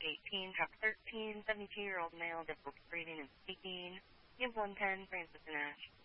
18, truck 13, 72-year-old male, difficult breathing and speaking. You have 110, Francis and Ash.